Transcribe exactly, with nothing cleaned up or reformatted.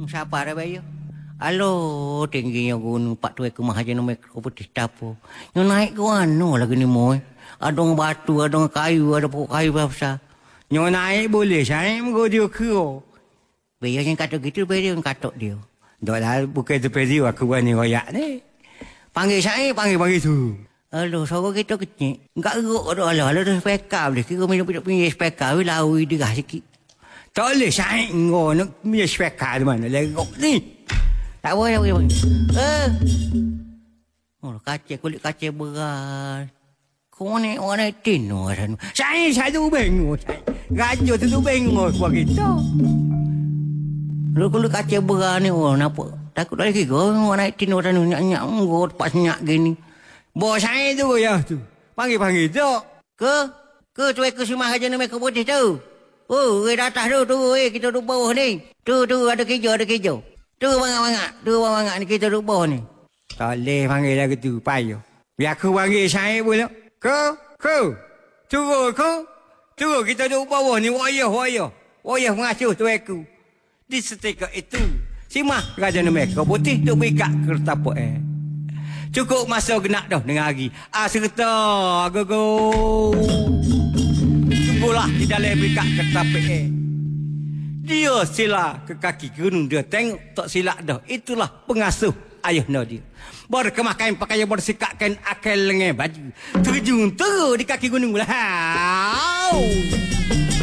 Siapa ada bayu? Alo, tingginya gunung Pak Tuai kemah aja nama kau putih tapo. Yang naik ke mana lagi ni moy? Ada orang batu, ada orang kayu, ada pokok kayu besar. Yang naik boleh, saya mau dia ke. Bayu yang kata gitu, bayu yang kata dia. Dah lah, bukan tu pedi aku buat ni royak ni. Panggil saya, panggil panggil tu. Aduh, suara kita kecil. Enggak geruk dah lah. Lalu dah spekar boleh. Kira minum-minum punya spekar. Lalu dia sikit. Tak boleh saya ngor nak punya spekar di mana. Lerok ni. Tak boleh, tak boleh. Eh. Oh, kaca, kulit kaca berat. Kau ni orang naik tino. Saya, saya tu bengok. Raja tu tu bengok buat kita. Lu kulit kaca berat ni. Oh, kenapa? Takut lagi kau. Orang naik tino sana. Nyak-nyak. Kau tempat senyak gini. Bos saya tu ya tu. Panggil-panggil tu. Ke? Ke tu ke semah aja nama kau putih tu. Oh, ke atas tu tu eh kita duduk bawah ni. Tu tu ada kejo ada kejo. Tu bangat-bangat. Tu bangat ni kita duduk bawah ni. Tak boleh panggil lagu tu payah. Biar aku panggil saya pula. Ke? Ke? Turun ke? Turun kita duduk bawah ni wayah wayah. Wayah mengasuh tu aku. Di setika itu. Simah raja nama kau putih tu bikat kertas eh. Cukup masa genak dah dengan hari. Ah serta gogo. Tunggulah di dalam berikat kertas P A. Dia sila ke kaki gunung dia tengok tak silap dah. Itulah pengasuh ayah dia. Berkemakan pakaian bersikapkan akal lengan baju. Terjun terus di kaki gunung lah.